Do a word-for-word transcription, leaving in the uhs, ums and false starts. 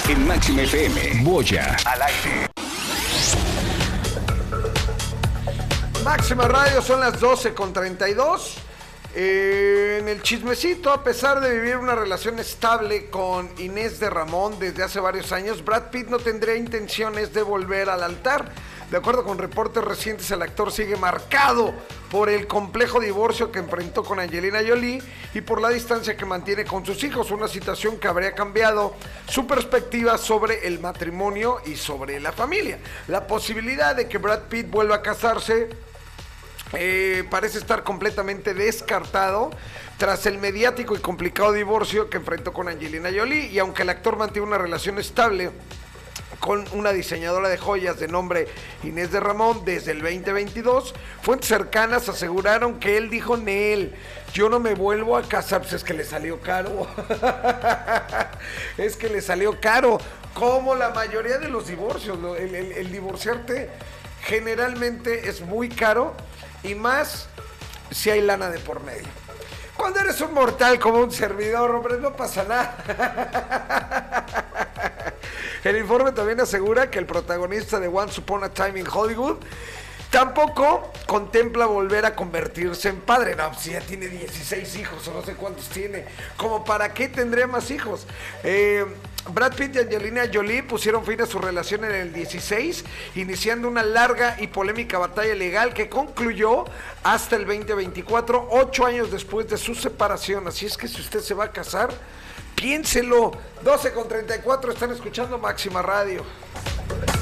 En Máxima F M, Boya al aire. Máxima Radio, son las doce con treinta y dos. Eh, en el chismecito, a pesar de vivir una relación estable con Inés de Ramón desde hace varios años, Brad Pitt no tendría intenciones de volver al altar. De acuerdo con reportes recientes, el actor sigue marcado por el complejo divorcio que enfrentó con Angelina Jolie y por la distancia que mantiene con sus hijos, una situación que habría cambiado su perspectiva sobre el matrimonio y sobre la familia. La posibilidad de que Brad Pitt vuelva a casarse Eh, parece estar completamente descartado tras el mediático y complicado divorcio que enfrentó con Angelina Jolie, y aunque el actor mantiene una relación estable con una diseñadora de joyas de nombre Inés de Ramón desde el veinte veintidós, fuentes cercanas aseguraron que él dijo: Nel, yo no me vuelvo a casar. Pues es que le salió caro. Es que le salió caro, como la mayoría de los divorcios. El, el, el divorciarte generalmente es muy caro, y más si hay lana de por medio. Cuando eres un mortal como un servidor, hombre, no pasa nada. El informe también asegura que el protagonista de Once Upon a Time in Hollywood tampoco contempla volver a convertirse en padre. No, si ya tiene dieciséis hijos o no sé cuántos tiene, ¿como para qué tendría más hijos? Eh, Brad Pitt y Angelina Jolie pusieron fin a su relación en el dieciséis, iniciando una larga y polémica batalla legal que concluyó hasta el veinte veinticuatro, ocho años después de su separación. Así es que si usted se va a casar, piénselo. doce con treinta y cuatro, están escuchando Máxima Radio.